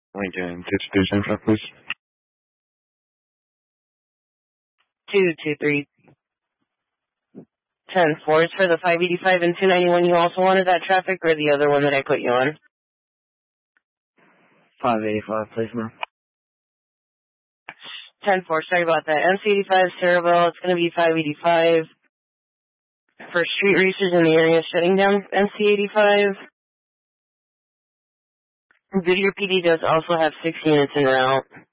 Lincoln, station for please. 223. 10-4 is for the 585 and 291. You also wanted that traffic or the other one that I put you on? 585, please, ma'am. 10-4, sorry about that. MC85 Cerebral, it's going to be 585. For street races in the area, shutting down MC85. Goodyear PD does also have 6 units en route.